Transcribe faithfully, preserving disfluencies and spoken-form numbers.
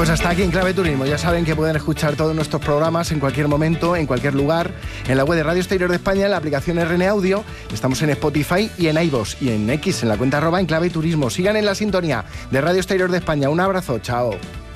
Pues hasta aquí en Clave Turismo. Ya saben que pueden escuchar todos nuestros programas en cualquier momento, en cualquier lugar, en la web de Radio Exterior de España, en la aplicación R N Audio. Estamos en Spotify y en iVoox y en X, en la cuenta arroba en Clave Turismo. Sigan en la sintonía de Radio Exterior de España. Un abrazo, chao.